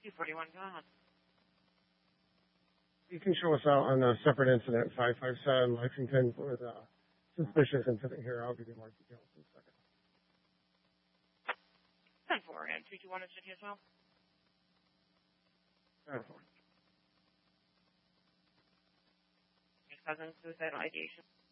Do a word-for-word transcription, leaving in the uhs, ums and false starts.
two forty-one, go ahead. You can show us out on a separate incident, five five seven Lexington, with a suspicious incident here. I'll give you more details in a second. ten four and two two one is city as well. ten four. Cousin suicidal ideation.